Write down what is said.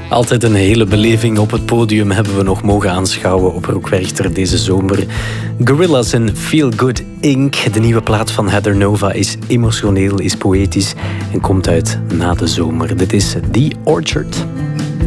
Altijd een hele beleving op het podium hebben we nog mogen aanschouwen op Rock Werchter deze zomer. Gorillaz en Feel Good Inc. De nieuwe plaat van Heather Nova is emotioneel, is poëtisch en komt uit na de zomer. Dit is The Orchard.